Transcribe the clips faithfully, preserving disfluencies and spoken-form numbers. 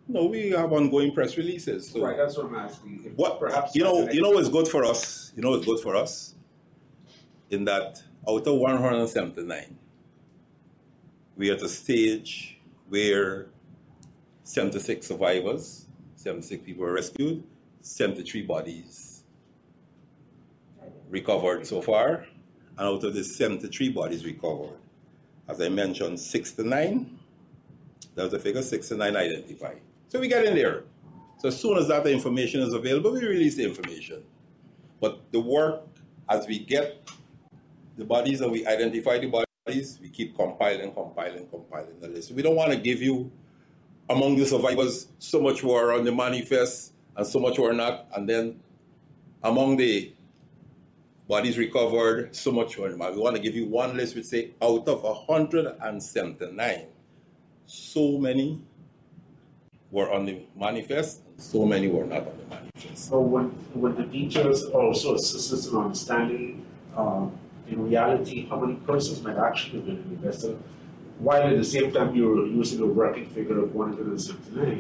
No, we have ongoing press releases. So right, that's what I'm asking. If what perhaps you know, you know what's good for us. You know what's good for us. In that, out of one hundred seventy-nine, we are at a stage where seventy-six survivors, seventy-six people were rescued, seventy-three bodies recovered so far, and out of the seventy-three bodies recovered, as I mentioned, sixty-nine, that was the figure, sixty-nine identified. So we get in there. So as soon as that information is available, we release the information. But the work, as we get the bodies and we identify the bodies, we keep compiling, compiling, compiling the list. We don't want to give you, among the survivors, so much who are on the manifest and so much who are not, and then among the bodies recovered, so much who are not. We want to give you one list which say, out of one hundred seventy-nine, so many were on the manifest, and so many were not on the manifest. So would, would the details also assist us in understanding um, in reality how many persons might actually have been in the vessel, while at the same time you're using a working figure of one hundred seventy-nine?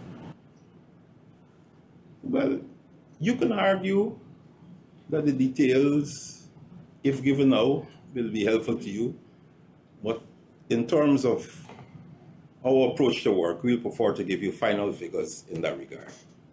Well, you can argue that the details, if given now, will be helpful to you. But in terms of our approach to work, we'll prefer to give you final figures in that regard.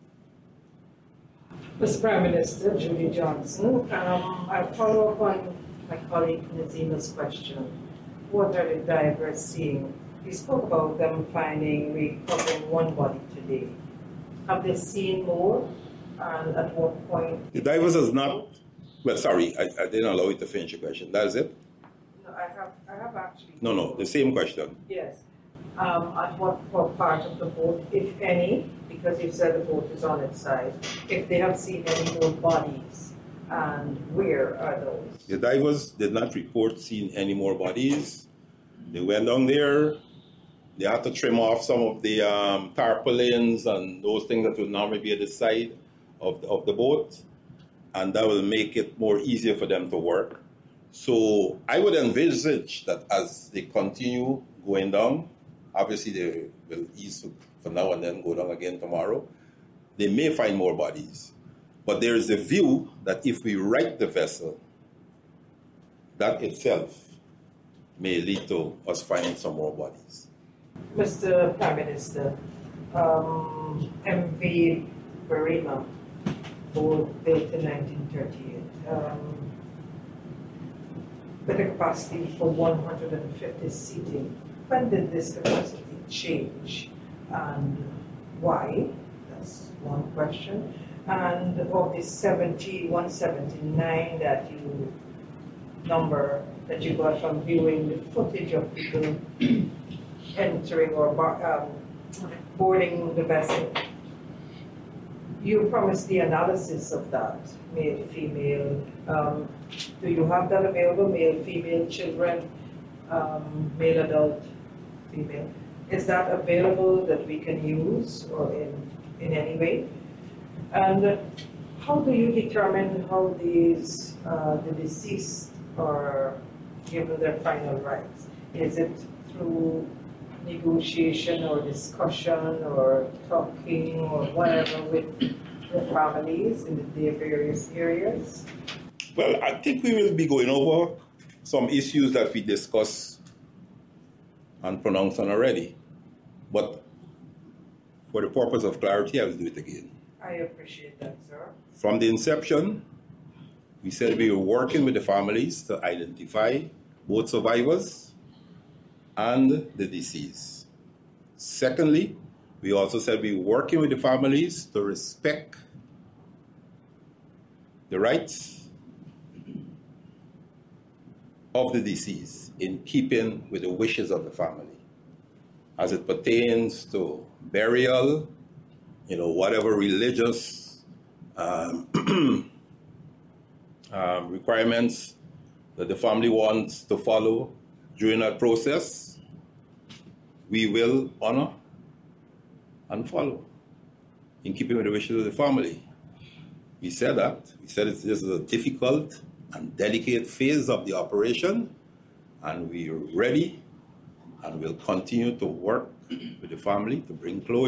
Mister Prime Minister, Julie Johnson, um, I follow up on my colleague Nazima's question. What are the divers seeing? You spoke about them finding, recovering one body today. Have they seen more? And at what point? The divers is not, well, sorry, I, I didn't allow you to finish your question. That is it? No, I have, I have actually. No, no, the same question. Yes. Um, at what, what part of the boat, if any, because you said the boat is on its side, if they have seen any more bodies, and where are those? The divers did not report seeing any more bodies. They went down there. They had to trim off some of the um, tarpaulins and those things that would normally be at the side of the, of the boat, and that will make it more easier for them to work. So I would envisage that as they continue going down, obviously they will ease for now and then go down again tomorrow, they may find more bodies. But there is a view that if we right the vessel, that itself may lead to us finding some more bodies. Mister Prime Minister, um, M V Berrima, boat built in nineteen thirty-eight, um, with a capacity for one hundred fifty seating. When did this capacity change and why? That's one question. And of the seventy, one seventy-nine that you number that you got from viewing the footage of people entering or um, boarding the vessel, you promised the analysis of that, male, female. Um, do you have that available, male, female, children, um, male, adult, female? Is that available that we can use or in, in any way? And how do you determine how these, uh, the deceased are given their final rights? Is it through negotiation or discussion or talking or whatever with the families in the various areas? Well, I think we will be going over some issues that we discussed and pronounced on already. But for the purpose of clarity, I will do it again. I appreciate that, sir. From the inception, we said we were working with the families to identify both survivors and the deceased. Secondly, we also said we were working with the families to respect the rights of the deceased in keeping with the wishes of the family as it pertains to burial, you know, whatever religious um, um, requirements that the family wants to follow during that process, we will honor and follow in keeping with the wishes of the family. We said that. We said it's, this is a difficult and delicate phase of the operation, and we are ready and will continue to work with the family to bring closure.